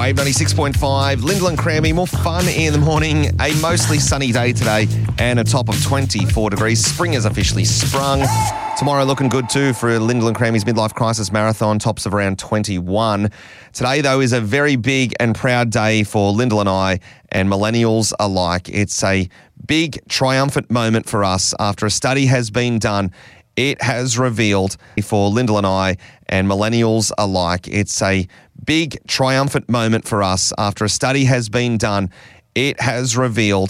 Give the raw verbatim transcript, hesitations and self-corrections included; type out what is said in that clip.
Wave ninety-six point five, Lyndall and Cranby, more fun in the morning. A mostly sunny day today and a top of twenty-four degrees. Spring has officially sprung. Tomorrow looking good too for Lyndall and Cranby's Midlife Crisis Marathon, tops of around twenty-one. Today, though, is a very big and proud day for Lyndall and I and millennials alike. It's a big triumphant moment for us after a study has been done. It has revealed for Lyndall and I and millennials alike. It's a big triumphant moment for us after a study has been done. It has revealed